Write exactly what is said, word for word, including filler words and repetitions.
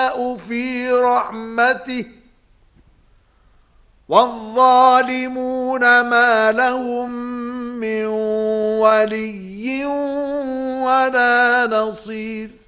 في رحمته والظالمون ما لهم من ولي ولا نصير.